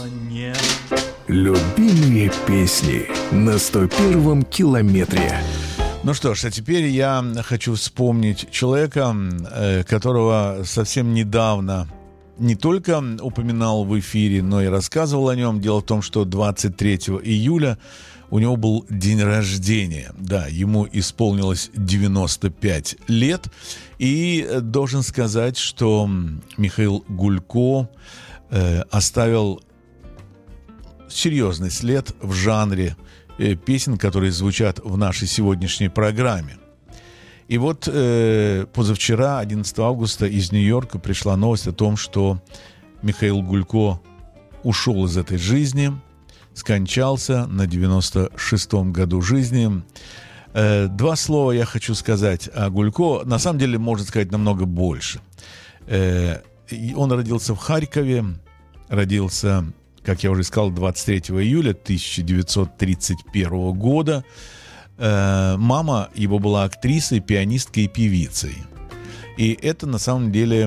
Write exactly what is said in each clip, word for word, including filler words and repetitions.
Любимые песни на сто первом километре. Ну что ж, а теперь я хочу вспомнить человека, которого совсем недавно не только упоминал в эфире, но и рассказывал о нем. Дело в том, что двадцать третьего июля у него был день рождения. Да, ему исполнилось девяносто пять лет. И должен сказать, что Михаил Гулько э, оставил серьезный след в жанре э, песен, которые звучат в нашей сегодняшней программе. И вот э, позавчера, одиннадцатого августа, из Нью-Йорка пришла новость о том, что Михаил Гулько ушел из этой жизни, скончался на девяносто шестом году жизни. Э, два слова я хочу сказать о Гулько. На самом деле, можно сказать намного больше. Э, он родился в Харькове, родился, как я уже сказал, двадцать третьего июля тысяча девятьсот тридцать первого года. Мама его была актрисой, пианисткой и певицей. И это на самом деле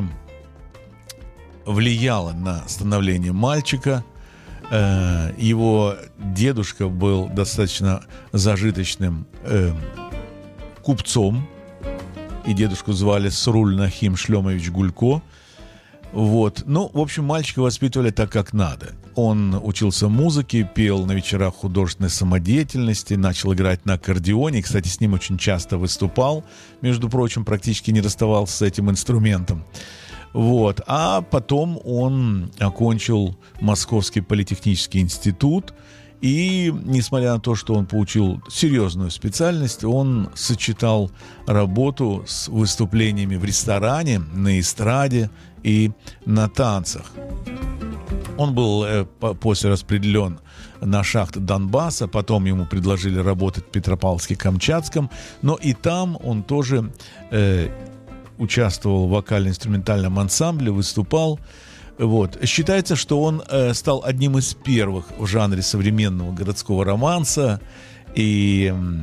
влияло на становление мальчика. Его дедушка был достаточно зажиточным купцом. И дедушку звали Сруль Нахим Шлемович Гулько. Вот. Ну, в общем, мальчика воспитывали так, как надо. Он учился музыке, пел на вечерах художественной самодеятельности, начал играть на аккордеоне. Кстати, с ним очень часто выступал. Между прочим, практически не расставался с этим инструментом. Вот. А потом он окончил Московский политехнический институт. И, несмотря на то, что он получил серьезную специальность, он сочетал работу с выступлениями в ресторане, на эстраде и на танцах. Он был э, по- после распределен на шахты Донбасса, потом ему предложили работать в Петропавловске-Камчатском, но и там он тоже э, участвовал в вокально-инструментальном ансамбле, выступал. Вот. Считается, что он э, стал одним из первых в жанре современного городского романса, и э,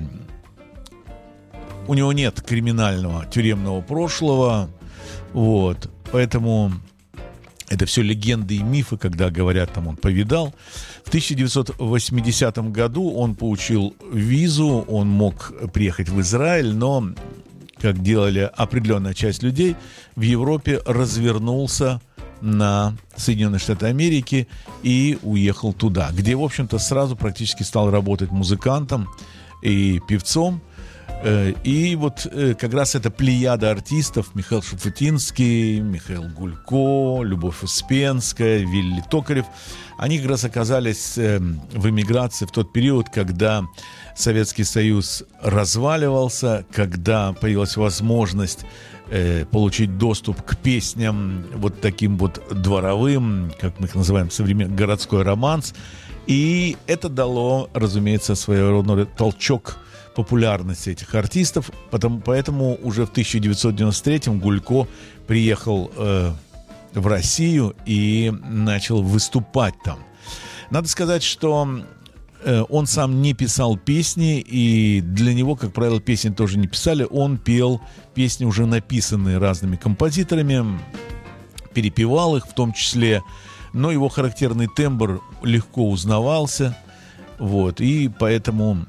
у него нет криминального тюремного прошлого, вот. Поэтому это все легенды и мифы, когда говорят, там он повидал. В тысяча девятьсот восьмидесятом году он получил визу, он мог приехать в Израиль, но, как делали определенная часть людей, в Европе развернулся на Соединенные Штаты Америки и уехал туда, где, в общем-то, сразу практически стал работать музыкантом и певцом. И вот как раз эта плеяда артистов: Михаил Шуфутинский, Михаил Гулько, Любовь Успенская, Вилли Токарев, они как раз оказались в эмиграции в тот период, когда Советский Союз разваливался, когда появилась возможность э, получить доступ к песням вот таким вот дворовым, как мы их называем, современный городской романс. И это дало, разумеется, своего рода толчок популярности этих артистов. Потому, поэтому уже в тысяча девятьсот девяносто третьем Гулько приехал э, в Россию и начал выступать там. Надо сказать, что э, он сам не писал песни, и для него, как правило, песни тоже не писали. Он пел песни, уже написанные разными композиторами, перепевал их в том числе, но его характерный тембр легко узнавался, вот, и поэтому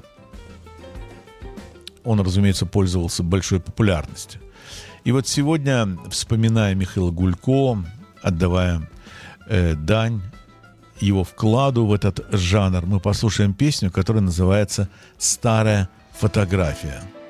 он, разумеется, пользовался большой популярностью. И вот сегодня, вспоминая Михаила Гулько, отдавая э, дань его вкладу в этот жанр, мы послушаем песню, которая называется «Старая фотография».